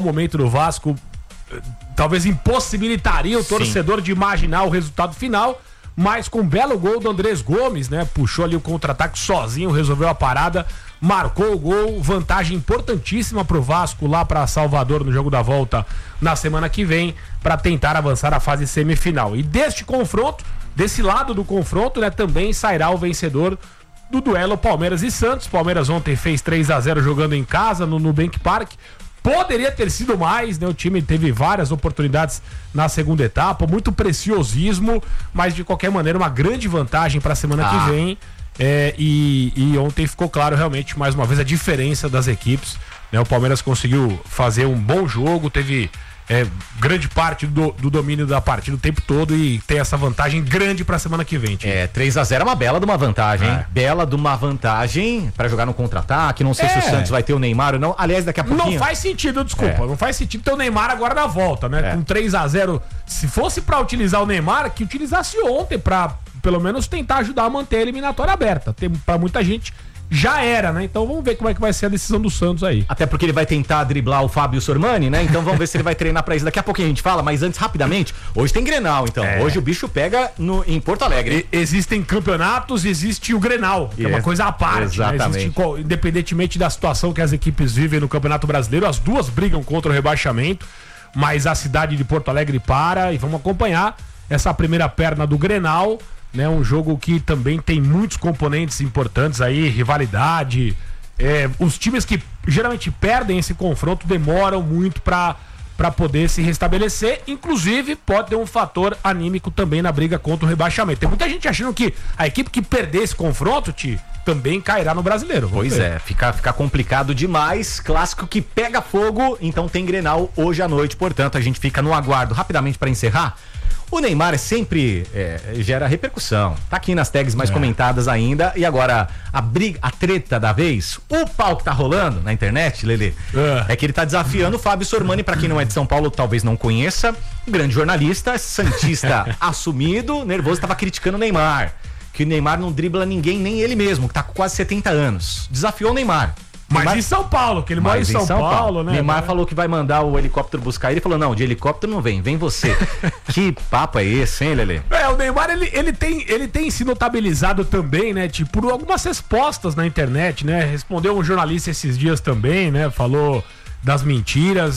O momento do Vasco talvez impossibilitaria o torcedor de imaginar o resultado final, mas com um belo gol do Andrés Gomes, né? Puxou ali o contra-ataque sozinho, resolveu a parada, marcou o gol, vantagem importantíssima pro Vasco lá para Salvador no jogo da volta na semana que vem, para tentar avançar a fase semifinal. E deste confronto, desse lado do confronto, né, também sairá o vencedor do duelo Palmeiras e Santos. Palmeiras ontem fez 3-0 jogando em casa no Nubank Park. Poderia ter sido mais, né? O time teve várias oportunidades na segunda etapa, muito preciosismo, mas de qualquer maneira uma grande vantagem para a semana que vem. E ontem ficou claro realmente mais uma vez a diferença das equipes, né? O Palmeiras conseguiu fazer um bom jogo, teve grande parte do domínio da partida o tempo todo e tem essa vantagem grande pra semana que vem. 3-0 é uma bela de uma vantagem, hein? Bela de uma vantagem pra jogar no contra-ataque. Não sei se o Santos vai ter o Neymar ou não. Aliás, daqui a pouquinho... Não faz sentido, desculpa. Não faz sentido ter o Neymar agora na volta, né? Com 3-0. Se fosse pra utilizar o Neymar, que utilizasse ontem pra, pelo menos, tentar ajudar a manter a eliminatória aberta. Pra muita gente... Já era, né? Então vamos ver como é que vai ser a decisão do Santos aí. Até porque ele vai tentar driblar o Fábio Sormani, né? Então vamos ver se ele vai treinar pra isso. Daqui a pouquinho a gente fala, mas antes, rapidamente, hoje tem Grenal, então. Hoje o bicho pega em Porto Alegre. Existem campeonatos, existe o Grenal, que é uma coisa à parte. Exatamente. Né? Independentemente da situação que as equipes vivem no Campeonato Brasileiro, as duas brigam contra o rebaixamento, mas a cidade de Porto Alegre para e vamos acompanhar essa primeira perna do Grenal, né, um jogo que também tem muitos componentes importantes aí, rivalidade. Os times que geralmente perdem esse confronto demoram muito para poder se restabelecer. Inclusive, pode ter um fator anímico também na briga contra o rebaixamento. Tem muita gente achando que a equipe que perder esse confronto, também cairá no Brasileiro. Pois fica complicado demais. Clássico que pega fogo, então tem Grenal hoje à noite. Portanto, a gente fica no aguardo. Rapidamente para encerrar. O Neymar sempre gera repercussão. Tá aqui nas tags mais comentadas ainda. E agora, a treta da vez, o pau que tá rolando na internet, Lelê, é que ele tá desafiando o Fábio Sormani. Pra quem não é de São Paulo, talvez não conheça. Um grande jornalista, santista assumido, nervoso, tava criticando o Neymar. Que o Neymar não dribla ninguém, nem ele mesmo, que tá com quase 70 anos. Desafiou o Neymar. Mas Neymar... em São Paulo, que ele mora em São Paulo, né? Neymar falou que vai mandar o helicóptero buscar ele. Falou, não, de helicóptero não vem você. Que papo é esse, hein, Lelê? O Neymar, ele tem se notabilizado também, né? Por algumas respostas na internet, né? Respondeu um jornalista esses dias também, né? Falou das mentiras.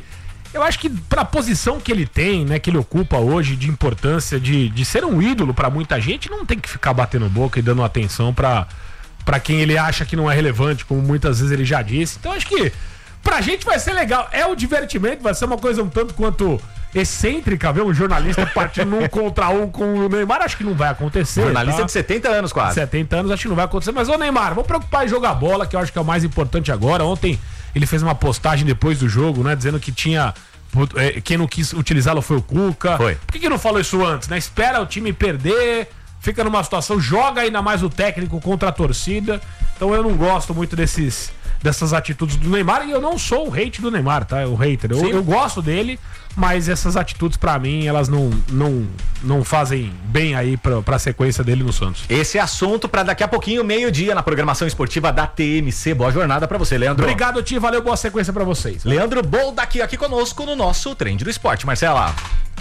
Eu acho que pra posição que ele tem, né? Que ele ocupa hoje, de importância de ser um ídolo pra muita gente, não tem que ficar batendo boca e dando atenção pra quem ele acha que não é relevante, como muitas vezes ele já disse. Então acho que pra gente vai ser legal. É o divertimento, vai ser uma coisa um tanto quanto excêntrica, ver um jornalista partindo um contra um com o Neymar. Acho que não vai acontecer. Jornalista de 70 anos quase. 70 anos, acho que não vai acontecer. Mas, ô Neymar, vamos preocupar em jogar bola, que eu acho que é o mais importante agora. Ontem ele fez uma postagem depois do jogo, né, dizendo que tinha... quem não quis utilizá-lo foi o Cuca. Foi. Por que não falou isso antes, né? Espera o time perder... Fica numa situação, joga ainda mais o técnico contra a torcida. Então eu não gosto muito dessas atitudes do Neymar. E eu não sou o hate do Neymar, tá? O hater. Eu gosto dele, mas essas atitudes pra mim, elas não fazem bem aí pra sequência dele no Santos. Esse é assunto pra daqui a pouquinho, meio-dia, na programação esportiva da TMC. Boa jornada pra você, Leandro. Obrigado, Ti. Valeu, boa sequência pra vocês. Leandro Boldak aqui conosco no nosso Trend do Esporte. Marcela.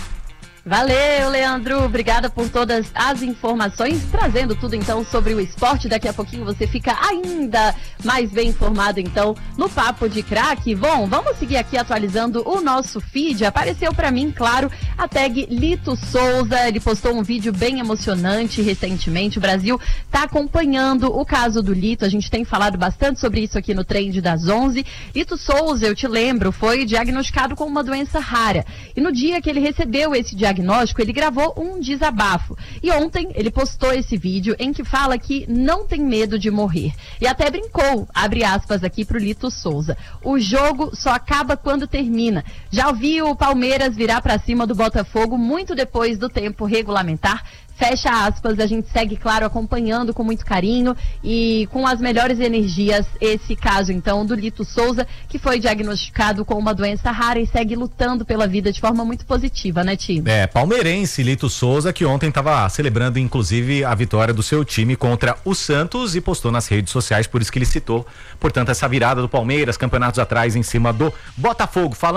Valeu, Leandro. Obrigada por todas as informações, trazendo tudo então sobre o esporte. Daqui a pouquinho você fica ainda mais bem informado então no Papo de Craque. Bom, vamos seguir aqui atualizando o nosso feed. Apareceu para mim, claro, a tag Lito Souza. Ele postou um vídeo bem emocionante recentemente. O Brasil está acompanhando o caso do Lito. A gente tem falado bastante sobre isso aqui no Trend das 11. Lito Souza, eu te lembro, foi diagnosticado com uma doença rara. E no dia que ele recebeu esse diagnóstico, ele gravou um desabafo. E ontem ele postou esse vídeo em que fala que não tem medo de morrer. E até brincou, abre aspas aqui pro Lito Souza. O jogo só acaba quando termina. Já ouvi o Palmeiras virar para cima do Botafogo muito depois do tempo regulamentar. Fecha aspas, a gente segue, claro, acompanhando com muito carinho e com as melhores energias esse caso, então, do Lito Souza, que foi diagnosticado com uma doença rara e segue lutando pela vida de forma muito positiva, né, Ti? Palmeirense Lito Souza, que ontem estava celebrando, inclusive, a vitória do seu time contra o Santos e postou nas redes sociais, por isso que ele citou, portanto, essa virada do Palmeiras, campeonatos atrás em cima do Botafogo.